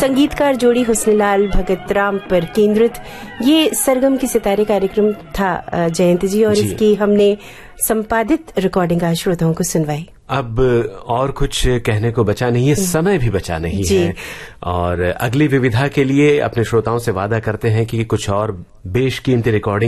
संगीतकार जोड़ी हुस्नलाल भगत राम पर केंद्रित ये सरगम की सितारे कार्यक्रम था जयंत जी, और इसकी हमने संपादित रिकॉर्डिंग आज श्रोताओं को सुनवाई। अब और कुछ कहने को बचा नहीं है, समय भी बचा नहीं है, और अगली विविधा के लिए अपने श्रोताओं से वादा करते हैं कि कुछ और बेशकीमती रिकॉर्डिंग